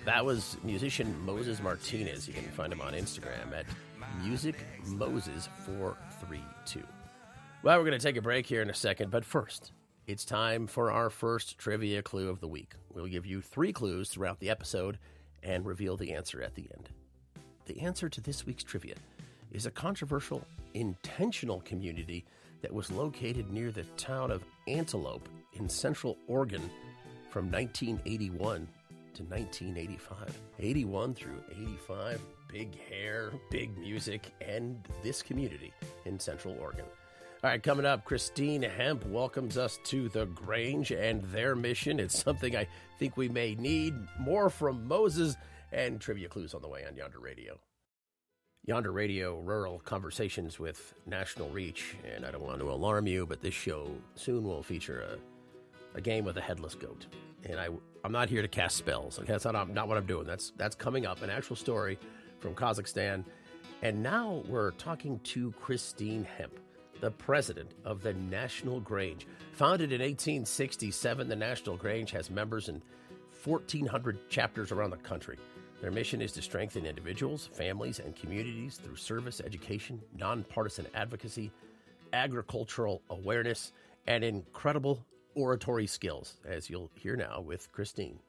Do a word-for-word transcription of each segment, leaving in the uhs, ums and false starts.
That was musician Moses Martinez. You can find him on Instagram at music moses four three two. Well, we're going to take a break here in a second, but first, it's time for our first trivia clue of the week. We'll give you three clues throughout the episode and reveal the answer at the end. The answer to this week's trivia is a controversial, intentional community that was located near the town of Antelope in Central Oregon from nineteen eighty-one to nineteen eighty-five. eighty-one through eighty-five, big hair, big music, and this community in Central Oregon. All right, coming up, Christine Hemp welcomes us to the Grange and their mission. It's something I think we may need. More from Moses and trivia clues on the way on Yonder Radio. Yonder Radio, rural conversations with national reach. And I don't want to alarm you, but this show soon will feature a, a game with a headless goat. And I, I'm not here to cast spells. Okay, that's not, not what I'm doing. That's, that's coming up, an actual story from Kazakhstan. And now we're talking to Christine Hemp, the president of the National Grange. Founded in eighteen sixty-seven, the National Grange has members in fourteen hundred chapters around the country. Their mission is to strengthen individuals, families, and communities through service, education, nonpartisan advocacy, agricultural awareness, and incredible oratory skills, as you'll hear now with Christine.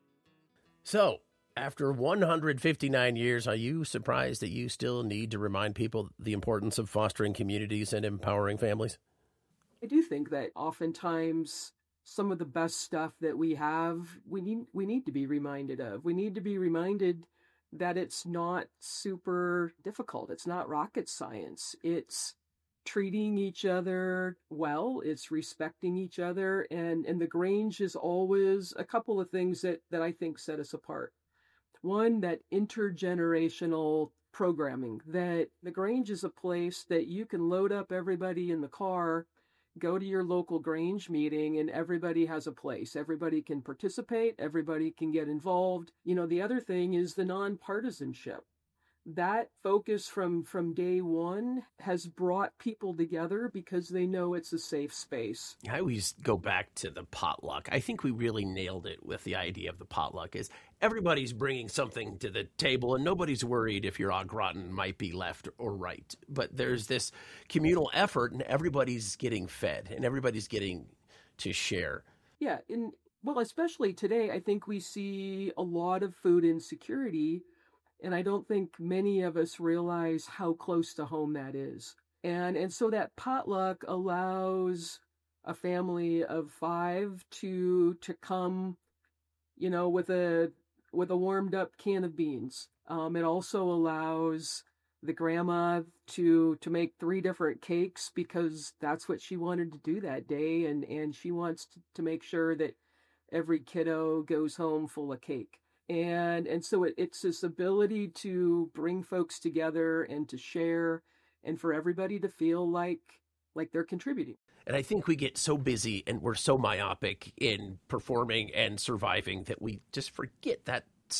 So, after one hundred fifty-nine years, are you surprised that you still need to remind people the importance of fostering communities and empowering families? I do think that oftentimes some of the best stuff that we have, we need we need to be reminded of. We need to be reminded that it's not super difficult. It's not rocket science. It's treating each other well. It's respecting each other. And, and the Grange is always a couple of things that, that I think set us apart. One, that intergenerational programming, that the Grange is a place that you can load up everybody in the car, go to your local Grange meeting, and everybody has a place. Everybody can participate. Everybody can get involved. You know, the other thing is the nonpartisanship. That focus from, from day one has brought people together because they know it's a safe space. I always go back to the potluck. I think we really nailed it with the idea of the potluck is everybody's bringing something to the table and nobody's worried if your au gratin might be left or right. But there's this communal effort and everybody's getting fed and everybody's getting to share. Yeah. And well, especially today, I think we see a lot of food insecurity. And I don't think many of us realize how close to home that is. And and so that potluck allows a family of five to to come, you know, with a with a warmed up can of beans. Um, it also allows the grandma to to make three different cakes because that's what she wanted to do that day, and and she wants to, to make sure that every kiddo goes home full of cake. And and so it, it's this ability to bring folks together and to share and for everybody to feel like like they're contributing. And I think we get so busy and we're so myopic in performing and surviving that we just forget that